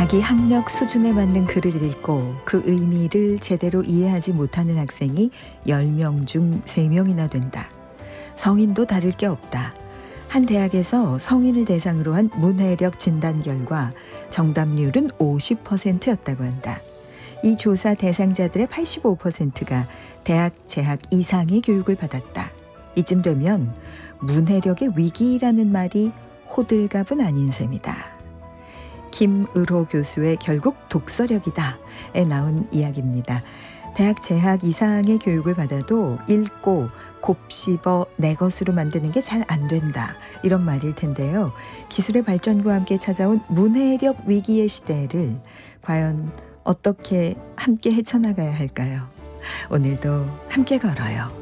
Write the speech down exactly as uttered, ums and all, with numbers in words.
자기 학력 수준에 맞는 글을 읽고 그 의미를 제대로 이해하지 못하는 학생이 열 명 중 세 명이나 된다. 성인도 다를 게 없다. 한 대학에서 성인을 대상으로 한 문해력 진단 결과 정답률은 오십 퍼센트였다고 한다. 이 조사 대상자들의 팔십오 퍼센트가 대학 재학 이상의 교육을 받았다. 이쯤 되면 문해력의 위기라는 말이 호들갑은 아닌 셈이다. 김을호 교수의 결국 독서력이다에 나온 이야기입니다. 대학 재학 이상의 교육을 받아도 읽고 곱씹어 내 것으로 만드는 게 잘 안 된다. 이런 말일 텐데요. 기술의 발전과 함께 찾아온 문해력 위기의 시대를 과연 어떻게 함께 헤쳐나가야 할까요? 오늘도 함께 걸어요.